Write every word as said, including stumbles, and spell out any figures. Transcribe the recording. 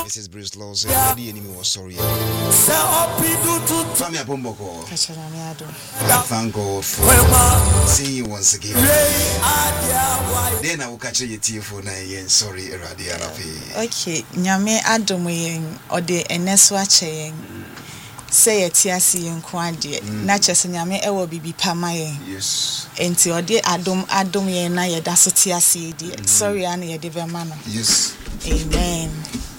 Missus Bruce Law said, "Ready anymore was sorry." Family Abomboko. Thank God for seeing you once again. Then I will catch you tea for nine. Sorry, Eradia Rafi. Okay, Nyame Adomoyen or the Eneswa Chayeng. Say a tiasi and quadie, natures and Yame ewo bibi pamaye. Yes. Enti or de Adom Adom ye na ye daso tiasi, sorry, Annie, a diva mana. Yes. Amen.